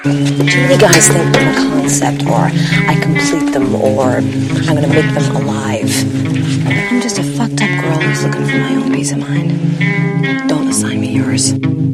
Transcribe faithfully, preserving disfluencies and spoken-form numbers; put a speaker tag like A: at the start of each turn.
A: Too many guys think I'm a concept, or I complete them, or I'm gonna make them alive. I'm just a fucked up girl who's looking for my own peace of mind. Don't assign me yours.